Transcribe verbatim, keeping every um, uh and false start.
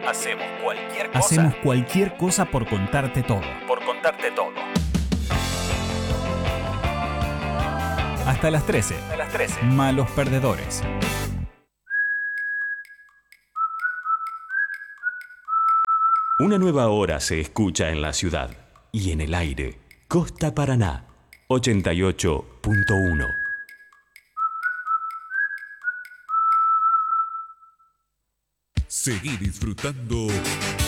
Hacemos cualquier cosa. Hacemos cualquier cosa por contarte todo. Por contarte todo. Hasta las trece. A las trece. Malos perdedores. Una nueva hora se escucha en la ciudad y en el aire. Costa Paraná, ochenta y ocho punto uno. Seguí disfrutando